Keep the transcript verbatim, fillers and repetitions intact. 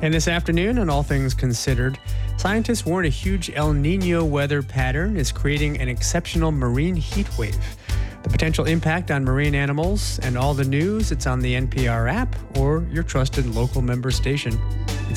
And this afternoon, on All Things Considered, scientists warn a huge El Nino weather pattern is creating an exceptional marine heat wave. The potential impact on marine animals and all the news, it's on the N P R app or your trusted local member station.